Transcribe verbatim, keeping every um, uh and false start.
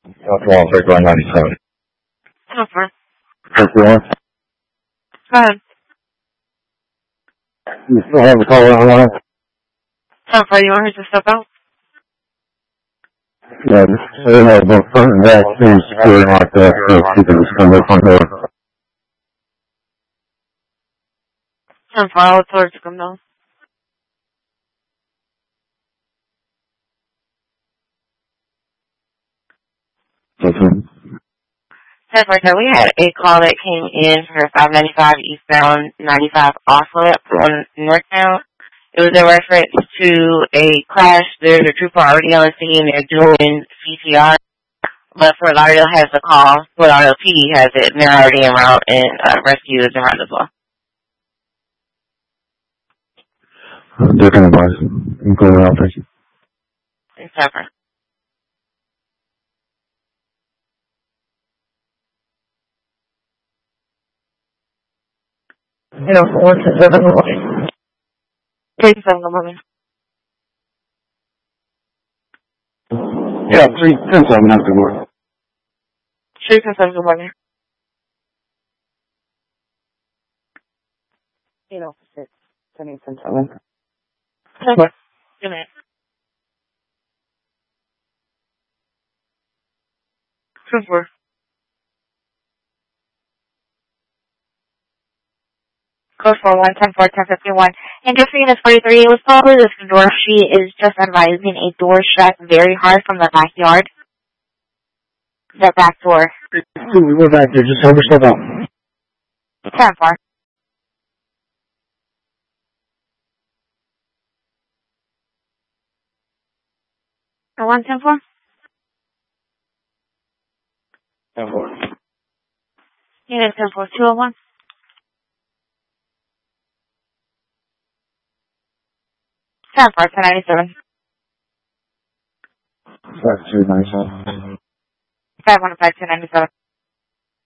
South Wall, Circle ninety-seven. Over. Circle Go ahead. You still have a caller online? Over. You want her to step out? Yeah, just say that about front and back, things security like that, so people just come to the front door. Ten four. I'll tell her to come down. Okay. Ten four. So we had a call that came in for five ninety-five eastbound ninety-five off ramp on Northtown. It was in reference to a crash. There's a trooper already on the scene. They're doing C P R. But Fort Lauderdale has the call. Fort Lauderdale P D has it. And they're already en route, and uh, rescue is en route as well. Different advice. I'm going out, thank you. Thanks, Pepper. You know, one to seven in the morning. Three to seven in the morning. Yeah, three, ten, seven, that's good work. Three to seven in the morning. You know, six, seven, ten, seven. What? Good night. Super. Code for one ten four ten fifty one. And just seeing this forty-three, it was probably this door. She is just advising a door shut very hard from the backyard. The back door. Dude, we're back there, just have her step out. ten four. one ten four? ten four. Unit ten four two oh one. ten four ten ninety-seven. five two nine seven. five one five two ninety-seven.